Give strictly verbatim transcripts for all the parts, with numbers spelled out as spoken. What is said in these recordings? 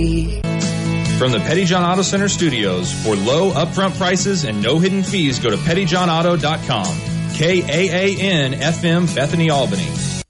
From the Pettyjohn Auto Center studios, for low upfront prices and no hidden fees, go to petty john auto dot com. K A A N F M, Bethany, Albany.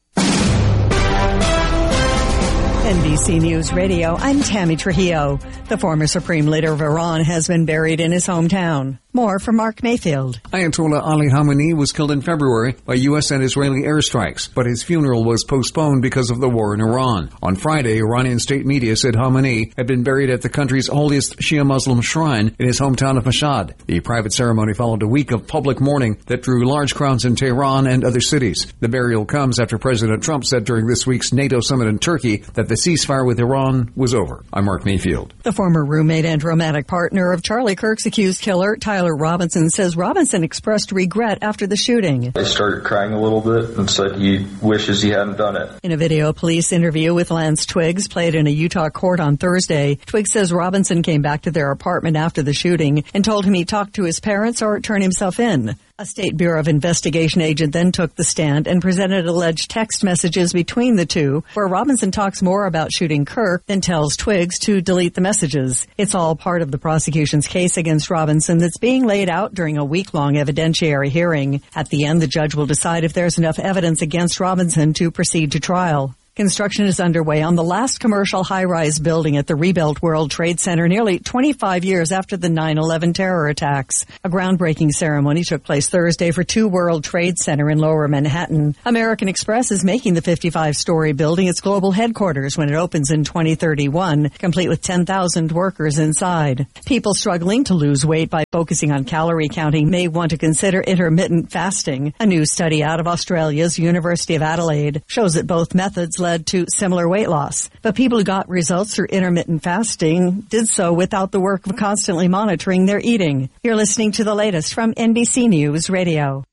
N B C News Radio, I'm Tammy Trujillo. The former Supreme Leader of Iran has been buried in his hometown. More from Mark Mayfield. Ayatollah Ali Khamenei was killed in February by U S and Israeli airstrikes, but his funeral was postponed because of the war in Iran. On Friday, Iranian state media said Khamenei had been buried at the country's holiest Shia Muslim shrine in his hometown of Mashhad. The private ceremony followed a week of public mourning that drew large crowds in Tehran and other cities. The burial comes after President Trump said during this week's NATO summit in Turkey that the ceasefire with Iran was over. I'm Mark Mayfield. The former roommate and romantic partner of Charlie Kirk's accused killer, Tyler Robinson, says Robinson expressed regret after the shooting. He started crying a little bit and said he wishes he hadn't done it. In a video police interview with Lance Twiggs played in a Utah court on Thursday, Twiggs says Robinson came back to their apartment after the shooting and told him he'd talk to his parents or turn himself in. A State Bureau of Investigation agent then took the stand and presented alleged text messages between the two, where Robinson talks more about shooting Kirk than tells Twiggs to delete the messages. It's all part of the prosecution's case against Robinson that's being laid out during a week-long evidentiary hearing. At the end, the judge will decide if there's enough evidence against Robinson to proceed to trial. Construction is underway on the last commercial high-rise building at the rebuilt World Trade Center nearly twenty-five years after the nine eleven terror attacks. A groundbreaking ceremony took place Thursday for two World Trade Center in Lower Manhattan. American Express is making the fifty-five-story building its global headquarters when it opens in twenty thirty-one, complete with ten thousand workers inside. People struggling to lose weight by focusing on calorie counting may want to consider intermittent fasting. A new study out of Australia's University of Adelaide shows that both methods led to similar weight loss. But people who got results through intermittent fasting did so without the work of constantly monitoring their eating. You're listening to the latest from N B C News Radio.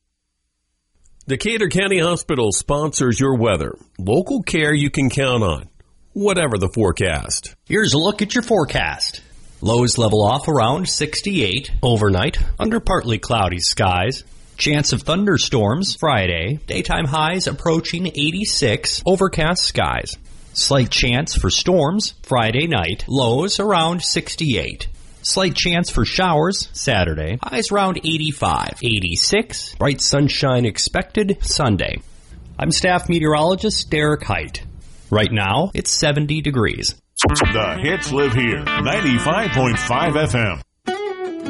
Decatur County Hospital sponsors your weather. Local care you can count on, whatever the forecast. Here's a look at your forecast. Lows level off around sixty-eight overnight under partly cloudy skies. Chance of thunderstorms Friday. Daytime highs approaching eighty-six. Overcast skies. Slight chance for storms Friday night. Lows around sixty-eight. Slight chance for showers Saturday. Highs around eighty-five. eighty-six. Bright sunshine expected Sunday. I'm staff meteorologist Derek Height. Right now, it's seventy degrees. The hits live here. ninety-five point five F M.